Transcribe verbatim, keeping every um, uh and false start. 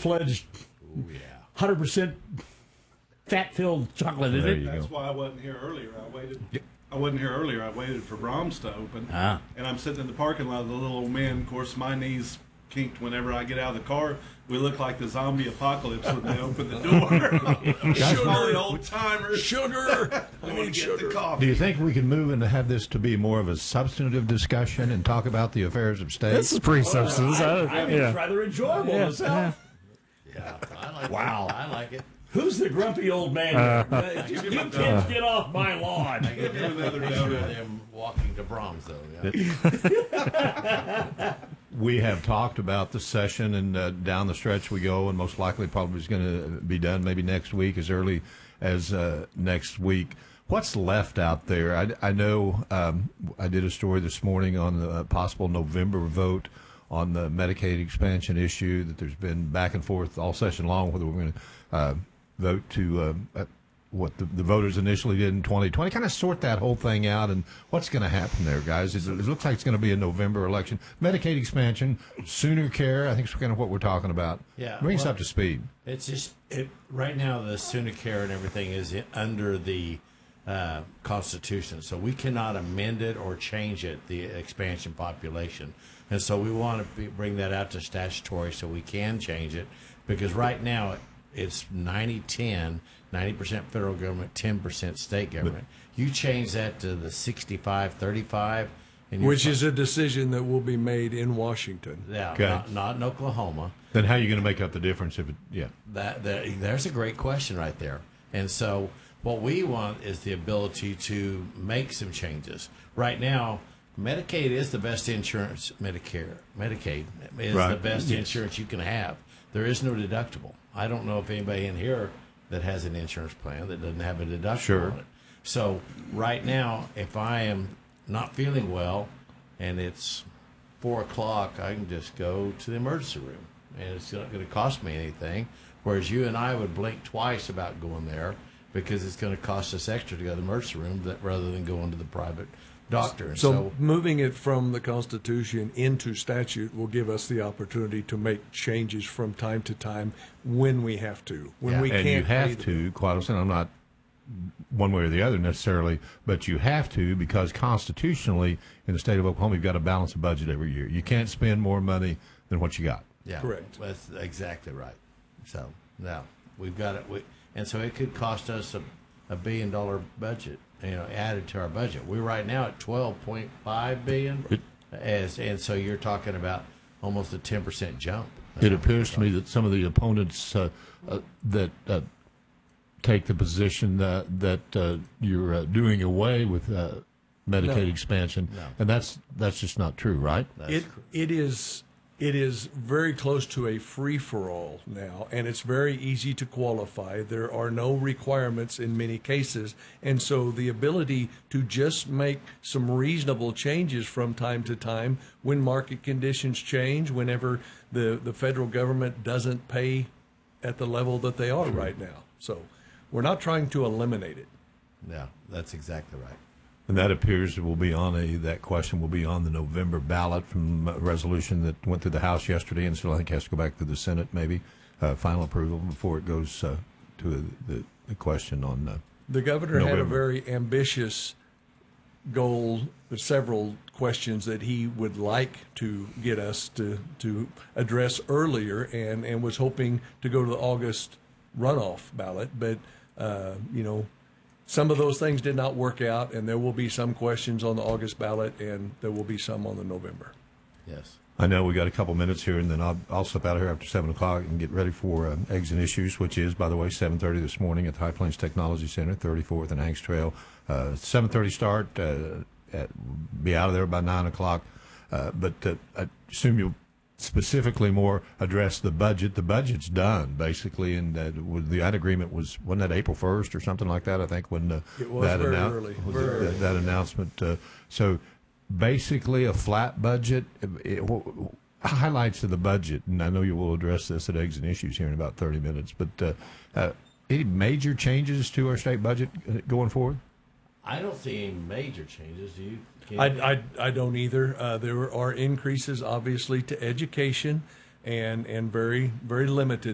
full-fledged, Ooh, yeah. one hundred percent fat-filled chocolate in There it. you That's go. why I wasn't here earlier. I waited. I wasn't here earlier. I waited for Brahms to open, Ah. and I'm sitting in the parking lot. The little old man. Of course, my knees kinked whenever I get out of the car. We look like the zombie apocalypse when they open the door. Sugar, old timers. Sugar. I want to get the coffee. Do you think we can move and have this to be more of a substantive discussion and talk about the affairs of state? This is pretty substance. I, I, I mean, yeah. it's rather enjoyable Yeah, myself. Yeah, I like Wow. it. I like it. Who's the grumpy old man? Uh, there? Uh, you you kids get off my lawn. I get another a picture of donut. them walking to Brahms, though. Yeah. We have talked about the session, and uh, down the stretch we go, and most likely probably is going to be done maybe next week, as early as uh, next week. What's left out there? I, I know um, I did a story this morning on the possible November vote on the Medicaid expansion issue, that there's been back and forth all session long whether we're going to uh, vote to uh, uh, what the, the voters initially did in twenty twenty. Kind of sort that whole thing out, and what's going to happen there, guys? It, it looks like it's going to be a November election. Medicaid expansion, sooner care, I think is kind of what we're talking about. Yeah, Bring us well, up to speed. It's just it right now. The Sooner Care and everything is in, under the uh, Constitution, so we cannot amend it or change it. The expansion population, and so we want to be, bring that out to statutory so we can change it, because right now it's ninety ten, ninety percent federal government, ten percent state government. You change that to the sixty-five thirty-five, and you're Which fi- is a decision that will be made in Washington. yeah, Okay. not, not in Oklahoma. Then how are you going to make up the difference if it, yeah. That, that there's a great question right there. And so what we want is the ability to make some changes. Right now, Medicaid is the best insurance. Medicare, Medicaid is Right. the best Yes. insurance you can have. There is no deductible. I don't know if anybody in here that has an insurance plan that doesn't have a deductible Sure. on it. So right now, if I am not feeling well and it's four o'clock, I can just go to the emergency room, and it's not going to cost me anything. Whereas you and I would blink twice about going there, because it's going to cost us extra to go to the emergency room that, rather than going to the private doctor. And So, so, moving it from the Constitution into statute will give us the opportunity to make changes from time to time when we have to. When Yeah. we And can't you have pay the- to, quite honestly, I'm not one way or the other necessarily, but you have to, because constitutionally in the state of Oklahoma, you've got to balance a budget every year. You can't spend more money than what you got. yeah, Correct. That's exactly right. So now we've got it, we, and so it could cost us a, a billion dollar budget, you know, added to our budget. We're right now at twelve point five billion, as and so you're talking about almost a ten percent jump. It appears to me that some of the opponents uh, uh, that uh, take the position that that uh, you're uh, doing away with uh, Medicaid No. expansion, No. and that's that's just not true, right? That's It it is it is very close to a free for all now, and it's very easy to qualify. There are no requirements in many cases, and so the ability to just make some reasonable changes from time to time when market conditions change, whenever the the federal government doesn't pay at the level that they are right now. So we're not trying to eliminate it. yeah, that's exactly right. And that appears will be on a that question will be on the November ballot from a resolution that went through the House yesterday, and still I think has to go back to the Senate, maybe uh, final approval before it goes uh, to the, the question on. Uh, The governor had a November. very ambitious goal, several questions that he would like to get us to, to address earlier, and, and was hoping to go to the August runoff ballot. But, uh, you know, some of those things did not work out, and there will be some questions on the August ballot, and there will be some on the November. Yes. I know we got a couple minutes here, and then I'll, I'll slip out of here after seven o'clock and get ready for uh, Eggs and Issues, which is, by the way, seven thirty this morning at the High Plains Technology Center, thirty-fourth and Hanks Trail. Uh, seven thirty start. Uh, at, be out of there by nine o'clock. Uh, but uh, I assume you'll specifically more address the budget. The budget's done basically, and uh, with the that agreement was wasn't that April first or something like that? I think when uh, It was that very annou- early, was very it- early. that, that announcement. Uh, so. Basically, a flat budget. It, it, highlights of the budget, and I know you will address this at Eggs and Issues here in about thirty minutes. But uh, uh, any major changes to our state budget uh, going forward? I don't see any major changes. Do you? Can I, I, I don't either. Uh, there are increases, obviously, to education, and and very very limited